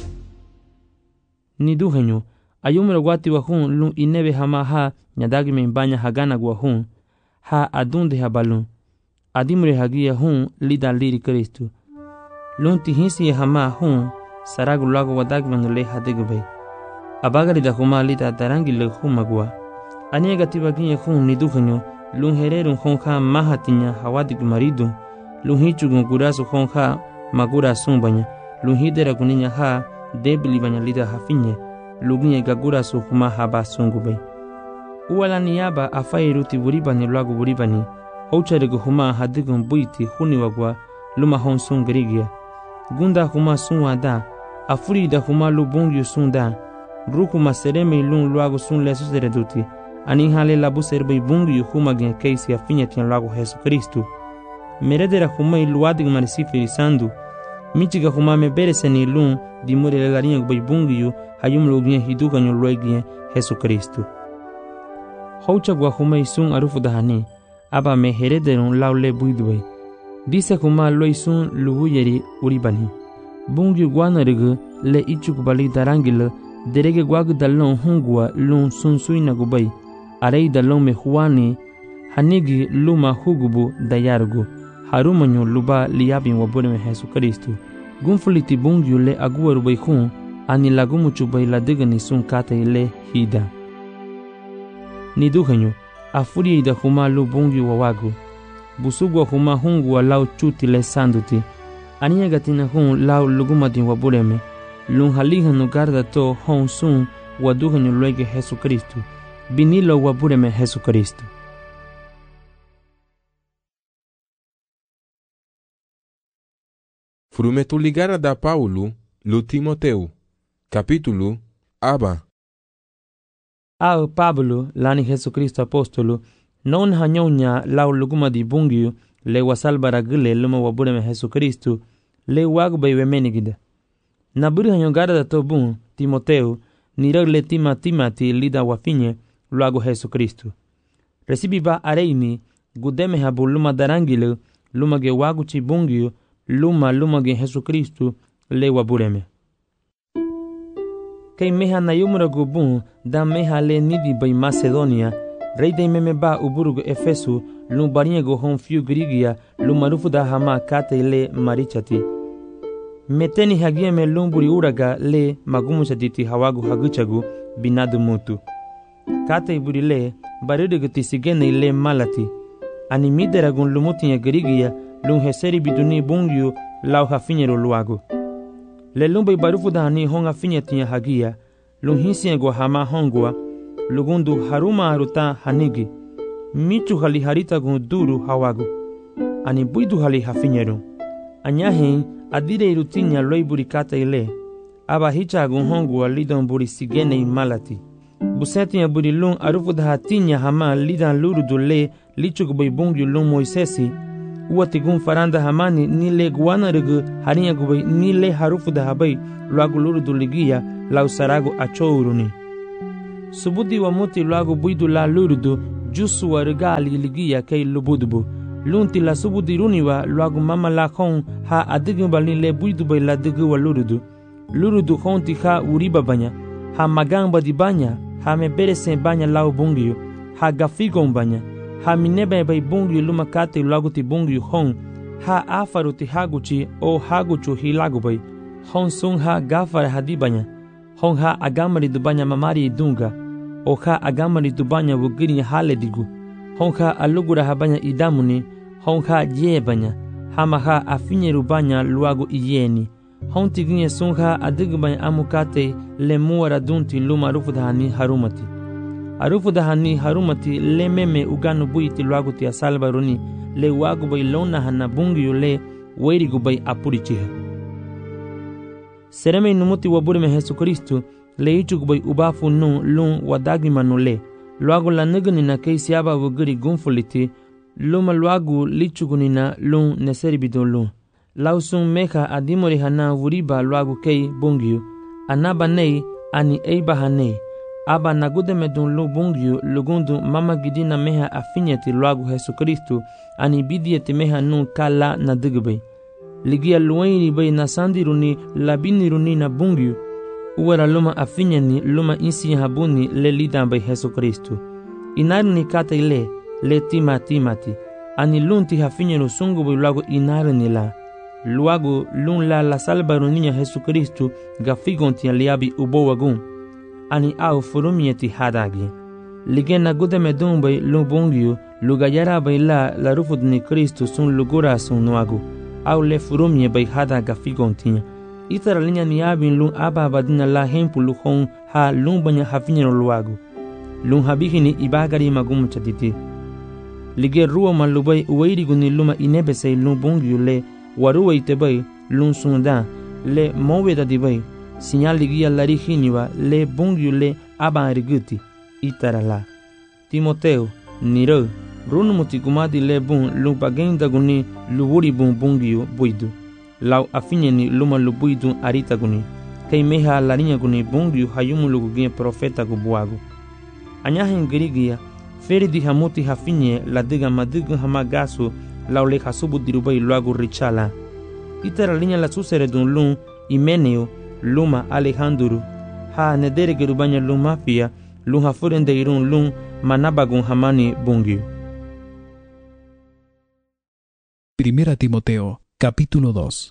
ni duhenyo ayumero gwati wahun lun inebe hama ha nyadagi membanya hagana gwahun ha adunde habalun adimre hagia hun lida liri Kristo lun tihisi hama hun saragu lago wadagi manule hadigbe abagari da huma lida darangi le humagwa aniega tibagiye hun ni duhenyo lun hererun hun ha mahatinya hawadik maridu lun hichugun gurasu hun ha magura sumbanya lun hidera kuninya ha debili banya lida hafinye luginye gagura su huma haba sungube uwala niyaba afairuti buribani lagu buribani houcharegu huma hadigun buiti huni wagwa luma hon sungerigia gunda huma sunwa da afurida huma lubungyu sunda ruku masereme lun lagu sun lesu sereduti ani hale labu serbe bungyu huma gen keisi afinye tian lagu Jesu Kristo meredera huma iluadig manisifiri sandu michiga huma mebereseni lun dimure lelarinha bai bungyu hayum loginha hiduga nyo loiginha Jesu Kristo houcha gwa huma isun arufu dahani aba me herederun laule buidwe dise huma loisun lubuyeri uribani bungyu gwanarigu le ichuk bali darangil derege gwag dalon hungwa lun sunsuina gubai arei dalon me huani hanigi luma hugubu dayargu harumanyo luba liabin wabone Jesu Kristo gunfuliti bungyu le aguwaru bai hun ani lagumuchu bai ladigani sun kate le hida ni duhanyo afuri da huma lu bungyu wawagu busugwa huma hungu wa lau chuti le sanduti aniya gatina hun lau lugumadin wabureme lun halihanu garda to hon sun waduhanyo luege Jesu Kristo binilo wabureme Jesu Kristo. Frumetu ligara da Paulo lu Timoteu capítulo aba Ao Pablo lani Jesu Kristo apostolo non hanyonya lau luguma di bungyu le wasalbara gile luma wabureme Jesu Kristo le wagbe wemenigida naburi hanyo garda to bun Timoteu nirag le tima timati lida wafinye luago Jesu Kristo recibi ba areini gudeme habu luma darangile luma ge wagu chi bungyu luma luma ge Jesu Kristo le wabureme kei meha na yumura gubun da meha le nidi bai Macedonia rei de meme ba uburugo Efesu lum barinha go hon fiu grigia lum marufu da hama kate le marichati meteni hagia me lumburi uraga le magumu chaditi hawagu haguchagu binadu mutu kate iburi le baridugo tisigene le malati ani midera gun lumutinha grigia lum heseri biduni bungyu lau hafinyero luago le lumbai barufu da hani honga finya tinya hagia lum hinsia go hama hongwa lugundu haruma haruta hanigi michu hali harita gun duru hawagu ani buidu hali hafinyero anyahin adire irutinya loiburi kata ile aba hicha gun hongwa lidon buri sigene malati busetinya buri lum arufu da hatinya hama lidan luru dule lichu go bai bungyu lum Moisesi uwati gun faranda hamani ni le guana regu harinya gubai ni le harufu da habai luagu lurudu ligia lau sarago achouruni. Subudi wa muti luagu buidu la lurudu jusu wa regali ligia kei lubudubu. Lunti la subudi runiwa luagu mama la khon ha adigu balni le buidu bai la digu wa lurudu. Lurudu khonti ha uriba banya, ha magamba di banya, ha me beresen banya lau bungiyo, ha gafigon banya, ha minebe bai bungiyo luma kate luagu ti bungiyo khon, ha afaru ti haguchi o haguchu hilagu bai, khon sun ha gafara hadi banya, khon ha agamari du banya mamari dunga, o ha agamari du banya wugiri hale digu, khon ha alugura ha banya idamuni, khon ha ye banya, ha maha afinyeru banya luagu iyeni. Honti ginye sunha adigubay amukate le muara dunti luma rufudahani harumati. Arufudahani harumati le meme uganu buiti luaguti asalba runi le wagubay lona hana bungiyo le weirigubay apurichiha. Sereme inumuti waburime Jesu Kristu le ichugubay ubafu nu lun wadagimanu le. Luagu la nigani kei siaba wugiri gunfuliti luma luagu lichugunina lun neseribidon lun. Lausung meka adimori hana wuriba luagu kei bungiyu. Anaba nei ani eiba hanei. Aba nagude medun lu bungiyu lugundu mama gidina meha afinyeti luagu Jesu Kristu ani bidieti meha nun kala na digubay. Ligia luwairi bay na sandiruni labiniruni na bungiyu. Uwera luma afinyeni luma insi habuni le lidan bay Jesu Kristu. Inaruni kata ile le tima timati. Ani lunti hafinyenu sungu bay luagu inaruni la. Luagu lun la la salbaruninya Jesu Kristu gafigonti aliabi ubowagun. Ani au furumieti hadagi. Ligena gude medumbay lubungiu lugayara bay la la rufudni Kristu sun lugura sun nuagu. Au le furumie bay hada gafigontinya. Itara linya ni abin lun aba badina la hempu luhon ha lun banya hafinyero luagu. Lun habihini ibagari magum chatiti. Lige ruwa malubay uwairiguni luma inebesay lun bungiu le waruwa itebay lun sunda le moweda dibay sinyal ligia larihiniwa le bungiu le aban riguti itarala. Timoteo niro runumuti kumadi le bun lu bagenda guni luwuri bun bungiu buidu lau afinyeni luma lubuidu arita guni kei meha larinya guni bungiu hayumu lugugia profeta gubuagu anyahen girigia feri di hamuti hafinye la diga madigu hamagasu lau le hasubu dirubay luagu richala. Itara linya la susere dun lun Imeneo luma Alejandro ha nedere gerubanya lun mafia lun hafurende irun lun manabagun hamani bungiu. Primera Timoteo, capítulo dos.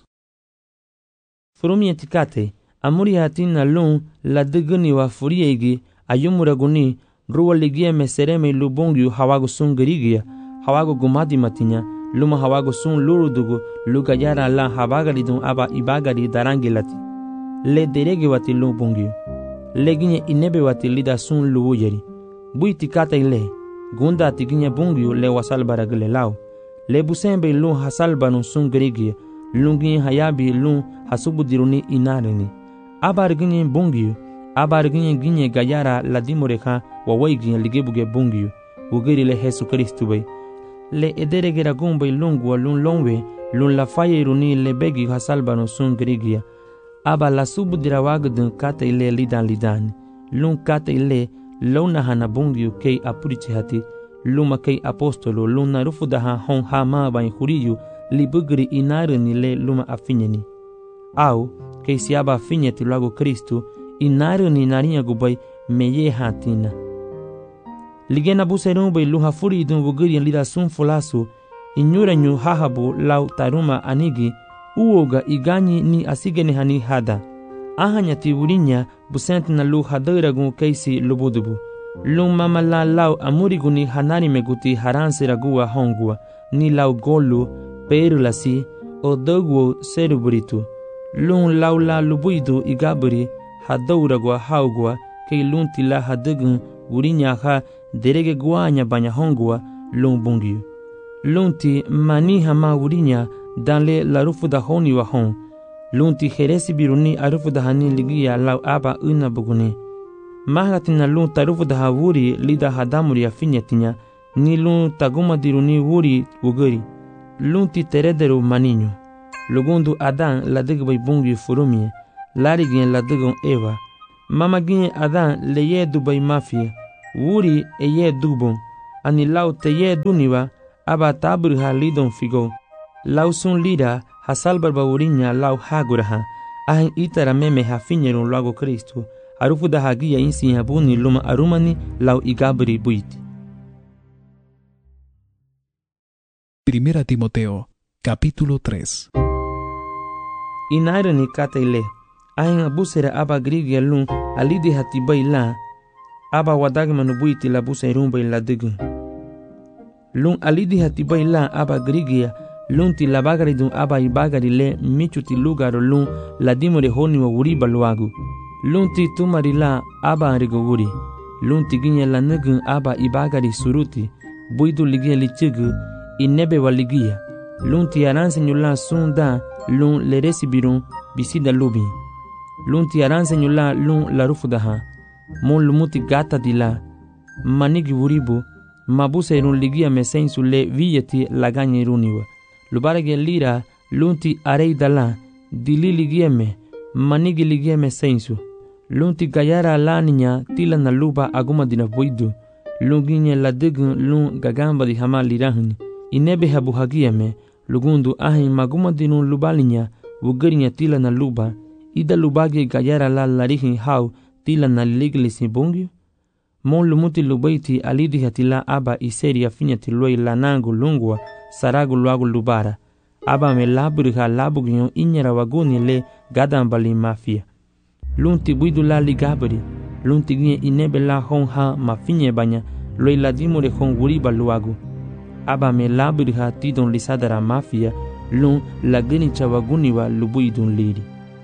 Furumi etikate amuri hatina lun la diguni wa furiegi ayumuraguni ruwa ligia mesereme lubungiu hawagu sungerigia hawagu gumadi matinya luma hawago sun lurudugu lugayara la habagari dun aba ibagari darangilati le derege wati lubungiu le ginye inebe wati lida sun luwujeri buiti kata ile gunda ati ginye bungiu le wasal baragile lao le busembe lun hasalbanu sun gerigia lun ginye hayabi lun hasubudiruni inarini abar ginye bungiu abar ginye ginye gayara la dimoreka wawai ginye ligebuge bungiu ugeri le Jesu Kristu bay le ederegera gumbay lungwa lun longwe lun la faye runi le begi hasalbano sun grigia aba la subudira wagdun kata ile lidan lidan lun kata ile lona hana bungiu kei apurichi hati luma kei apostolo luna rufudaha hon hama bain huriyu libugri inaruni le luma afinyeni au kei siaba afinyeti lago Kristu inaruni narinya gubay meye hatina. Ligena buserun bay luha furi dun wugiri lida sun fulasu inyuranyu hahabu lau taruma anigi uoga iganyi ni asigene hani hada ahanya tiwurinya busent na lu hadiragun keisi lubudubu lun mamala lau amuriguni hanari meguti haransi ragua hongua ni lau golu perulasi o dogwo seruburitu lun lau la lubuidu igaburi hadauragua haugua kei lun tila hadigun wurinya ha derege guanya banya hongua lun bungiu lunti mani hama wurinya danle la rufu da honi wa hon lunti heresi biruni arufu da hani ligia lau aba una buguni mahgatina lun tarufu da hawuri lida hadamuri afinyetinya ni lun taguma diruni wuri wuguri lun ti terederu maninho. Lugundu Adan la digbay bungi furumie, larigien la digon Eva. Mamagien Adan le ye dubay mafia, wuri e ye dubon, ani lau te ye duniwa, aba taburha lidon figo. Lau sun lira, hasalbar baurinya lau haguraha, ahin itara meme hafinyeron lago Cristo, arufu da hagia insi habuni luma arumani lau igabri buiti. Primera Timoteo, capítulo tres. Inairani kataile, ahin abusera aba grigia lun alidi hatibay la, aba wadagmanu buiti la busa irumba la digun. Lun alidi hatibay la aba grigia, lun ti la bagari dun aba ibagari le michu ti lugaro lun la dimore honi wa wuriba luagu. Lun ti tumari la aba anrigo wuri. Lun ti ginye la nugun aba ibagari suruti, buidu ligia lichigu, inebe wa ligia. Lun ti aransenyu la sunda, lun le resibirun bisida lubin. Lun ti aransenyu la lun la rufudaha. Mon lumuti gata di la, manigi wuribu, mabusa irun ligia mesensu le viyeti la ganye iruniwa. Lubarage lira, lunti arei dala, dili ligieme, manigi ligieme sensu. Lunti gayara la niña, tila na luba aguma dina buidu. Lunginye la digun lun gagamba di hama lirahuni. Inebe habu hagieme, lugundu ahin maguma dinun lubalinya, wugarinya tila na luba. Ida lubage gayara la larihin hau, tila na liglisi bungyu. Mon lumuti lubaiti alidi hatila aba iseri afinyati loi lanangu lungwa, saragu luagu lubara. Aba me laburiha labugyo inyara waguni le gadambali mafia. Lunti buidu la ligabri, lunti ginye inebe la hon ha mafinye banya, loi ladimure hon wuriba luagu. Aba me laburiha tidon lisadara mafia, lun lagini chawaguniwa lubuidun liri.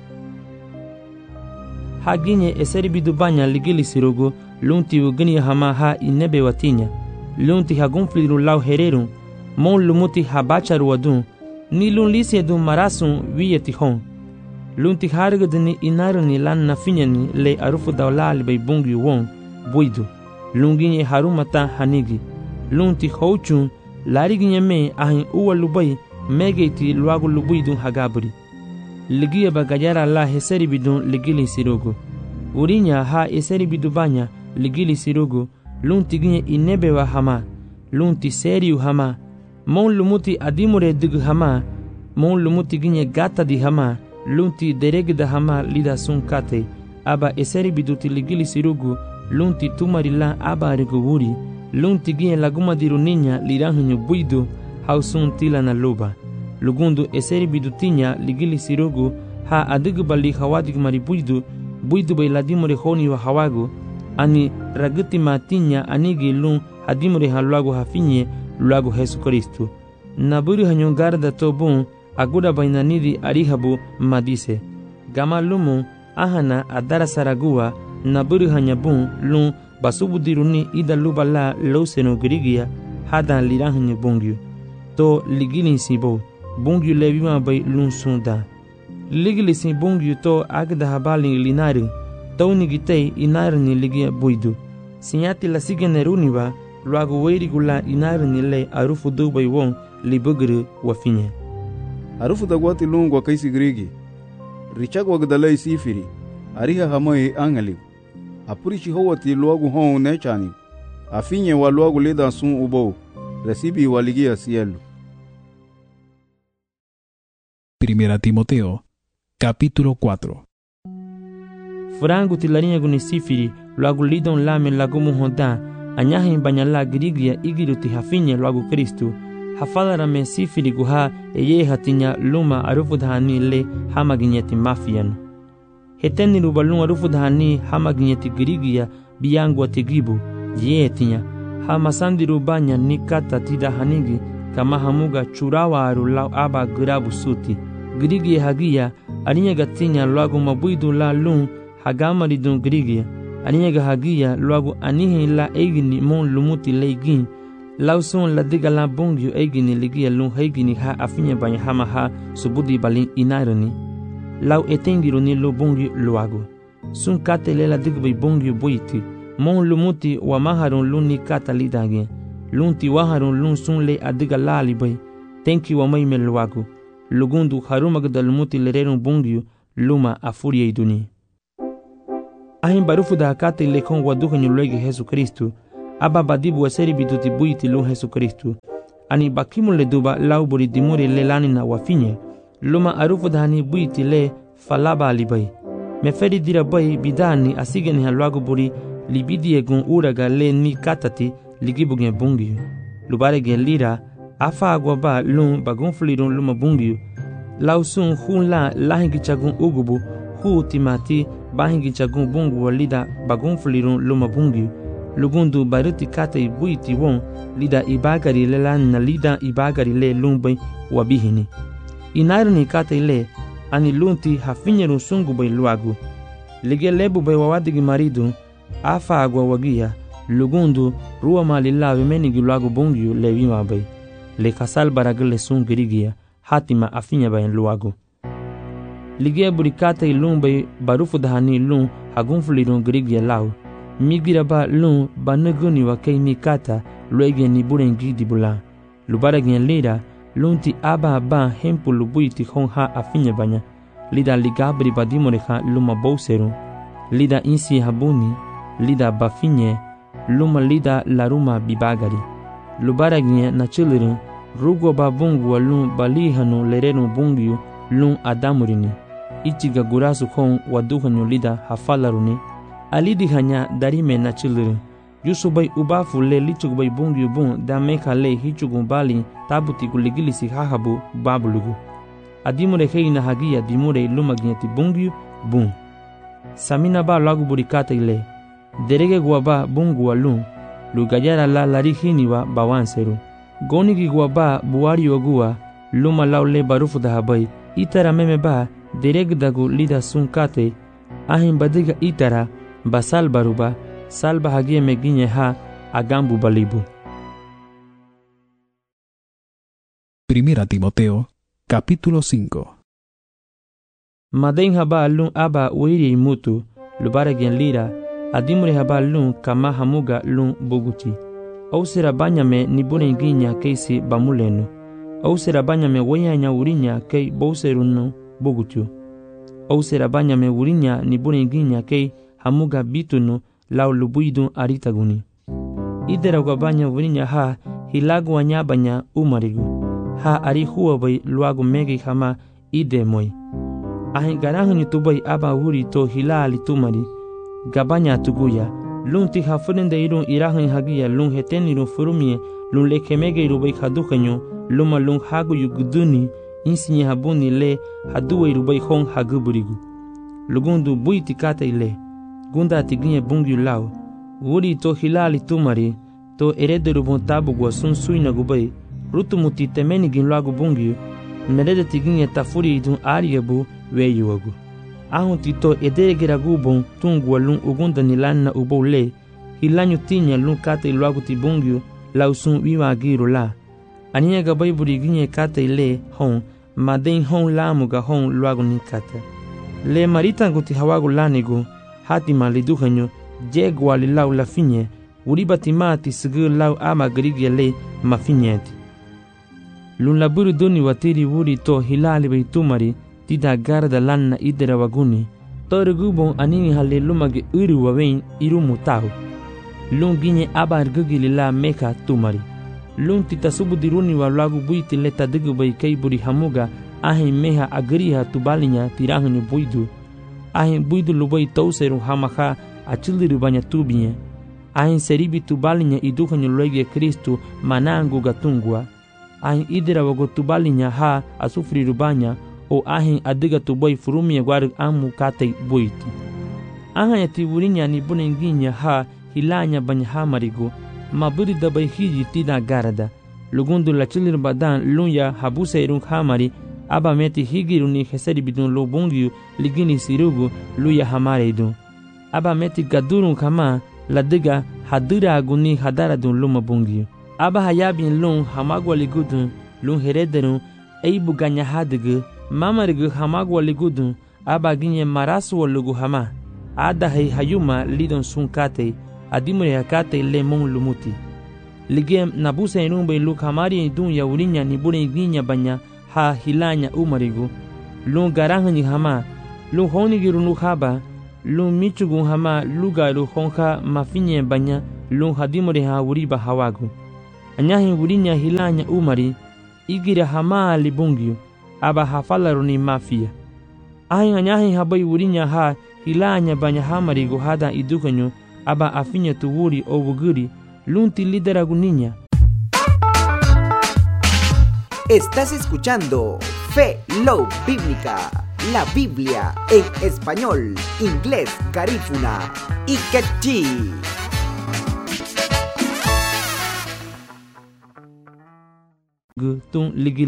Haginye eseri bidu banya ligili sirogo, lunti ugini hama ha inebe watinya. Lunti hagunfliru lau hererun, mon lumuti habacharu wadun, ni lun lisi edun marasun wiyeti hon. Lunti hargadini inarani lan nafinyani le arufu daulali bay bungi won, buidu. Lunginye harumata hanigi. Lunti houchun, lariginye me ahin uwa lubay, megeiti luagu lubuidun hagabri. Ligia bagayara la heseri bidun ligili sirogo. Urinya ha eseri bidubanya ligili sirogo, lunti ginye inebewa hama, lunti seriu hama, mon lumuti adimure dig hama, mon lumuti ginye gata di hama, lunti deregda hama lida sun kate, aba eseri biduti ligili sirogo, lunti tumarila aba arigowuri, lunti ginye laguma diruninya liranhunyo buido, hausun tila na loba. Lugundu eseri bidutinya ligili sirogo, ha adigubali hawadig maribuidu, buidu bay ladimure honi wa hawago, ani raguti matinya anigi lun hadimure haluago hafinye luago Jesu Kristo. Naburi hanyon garda tobun aguda bainanidi arihabu madise. Gama lumu ahana adara saragua naburi hanyabun lun basubudiruni ida lubala loseno grigia hadan lirahanyo bungyu. To ligilin sibo, bungyu levima bay lun sunda. Ligili sin bungyu to agda habali linari, tauni gitei inarni ligia buidu. Sinyati la sigeneruniwa, luago weirigula inarni le arufu dubay won libugru wafinye. Arufu dagwati lungwa kaisi grigi. Richag wagdalai sifiri, ariha hamai angali. Apurichi hawati luago hon nechani. Afinye wa luago leda sun ubo, recibi waligia cielo. Primera Timoteo, capítulo cuatro. Frangu tilarinha gunisifiri, luago lidon lame lagumu honda, anyahin banyala grigia igiruti hafinye luago Kristo, hafadara me sifiri guha eye hatinya luma arufudhani le hamaginyeti mafian. Heteni rubalun arufudhani hamaginyeti grigia biyangu atigibu, yetinya, hamasandi rubanya nikata tida hanigi, kama hamuga churawa arulau aba grabu suti. Grigia hagia, arinya gatinya luago mabuidu la lun, hagamari dun grigia, aniga hagia luago anihi la egini mon lumuti leigin, lausun la diga la bungyu egini ligia lun hegini ha afinya banya hama ha subudi balin inarani, lau etengiru ni lo bungyu luago. Sun kate le la digbay bungyu buiti, mon lumuti wa maharun lun ni kata lidage, lun ti waharun lun sun le adiga la libay, tenki wa mai meluagu lugundu harumag dalmuti lererun bungiu luma afuria iduni ahin barufu da kate lekon waduhanyu lege Jesu Kristu aba badibu waseri bituti buiti lu Jesu Kristu ani bakimu le duba lauburi dimuri le lanina wafinye luma arufu da hani buiti le falaba alibai meferi dira bai bidani asigeni halwagu buri libidie gun uraga le ni katati ligibugen bungiu lubare gen lira afa agwa ba lun bagun flirun luma bungiu lausun hun la lahingi chagun ugubu hu timati bahingi chagun bungu walida bagun flirun luma bungiu lugundu baruti kate buiti won lida ibagari le lan na lida ibagari le lumbai wabihini inarni kate le ani lunti hafinyeru sungu bai luagu lige lebu bai wawadigi maridu afa agwa wagia lugundu ruwa malilawe menigi luagu bungiu le wima bai le kasal baragale sun girigia hatima afinya bai luagu lige burikate ilun bai barufu dahani ilun hagunfulirun girigia lau migira ba lun banaguni wa kei ni kata luege ni burengi di bula lubara gen lida lunti aba ba hempu lubuiti hon ha afinya banya lida ligabri badimore ha luma bouseru lida insi habuni lida bafinye luma lida laruma bibagari lubara gen na chilirin rugo ba bungu wa lun balihanu lerenu bungiu lun adamurini ichiga gurasu hon waduhanyu lida hafalaruni alidi hanya darime na chilirin yusubai ubafu le lichubai bungiu bun da meka le hichugun bali tabuti guligilisi hahabu babulugu adimure heina hagia dimure lumagieti bungiu bun samina ba lagu burikata ile derege guaba bungu alun lugayara la larihini wa bawanseru gonigi guaba buari ogua luma laule barufu da habai itara meme ba derege dagu lida sunkate ahin badiga itara basal baruba salba hagie meginye ha agambu balibu. Primera Timoteo, capítulo cinco. Maden haba lun aba uiri mutu, lubare gen lira, adimure haba lun kama hamuga lun buguti. Ou sera banyame ni burenginya keisi bamulenu. Ou sera banyame weyanya urinya kei bouserunu bugutu. Ou sera banyame urinya ni burenginya kei hamuga bitunu lau lubuidun aritaguni. Idera gwabanya urinya ha hilagu wanyabanya umarigu. Ha ari huwa bai luagu megi hama ide moi. Ahin garahuni tubai aba uri to hilali tumari. Gabanya tuguya. Lun ti hafurinde irun irahun hagia lun heten irun furumie lun lekemege irubai hadukanyo luma lun hagu yuguduni insinye habuni le haduwa irubai hong haguburigu. Lugundu buiti kata ile. Gunda tiginye bungi lau. Uri to hilali tumari to erederu bon tabu gwa sun suina gubai. Rutumuti temeni gin lagu bungi merede tiginye tafuri idun ariyabu weyuagu. Ahun tito ederegera gubon tungu alun ugunda nilanna ubo le hilanyu tinya lun kata iluagu ti bungi lausun wiwa agiru la. Aniya gabai buriginye kata ile hon maden hon lamuga hon luagu ni kata. Le maritangu ti hawagu lanigu hatima liduhanyo jegwa li lau la finye uribati mati sigur lau ama grigye le mafinyeti. Lun laburu duni watiri wuri to hilali bai tumari tida garda lanna idera waguni tor gubon anini halle lumage uru wawein irumu tahu lun ginye abar gugili la meka tumari lun tita subu diruni wa lagu buiti leta digu bai kai buri hamuga ahin meha agriha tubalinya tirahunyu buidu ahin buidu lubai tauseru hamaha achiliru banya tubinye ahin seribi tubalinya iduhanyu loige Kristu manangu gatungwa ahin idera wago tubalinya ha asufri rubanya o ahin adiga tuboy furumie gwar amu kate boiti. Ahan ya tiburinya ni bunenginya ha hilanya banya ha marigo maburi dabay hiji tida garada. Lugundu la chilir badan lunya habuse irung hamari aba meti higiru ni heseri bidun lo bungiu ligini sirugu luya hamare idun. Aba meti gadurung kama ladiga hadura aguni hadara dun luma bungiu. Aba hayabin lung hamagwa ligudun lung herederun eibu ganya hadigu mamarigu hamagwa ligudun aba ginye maraswa lugu hama ada hay hayuma lidon sunkate adimure hakate le mon lumuti ligem nabuse inumbe lu kamari dun ya urinya ni bure ninya banya ha hilanya umarigu lu garanga ni hama lu honi girunu haba lu michugu hama luga lu honka mafinye banya lu hadimore ha uriba hawagu anyahi urinya hilanya umari igira hama libungyu aba hafalaru ni mafia ahin anyahi habai urinya ha hilanya banya hamarigu hada idukanyo aba afinya tuwuri o wuguri lunti lideragu niña. Estás escuchando Fe Love Bíblica, la Biblia en español, inglés, garífuna y quechí. Gu tun ligi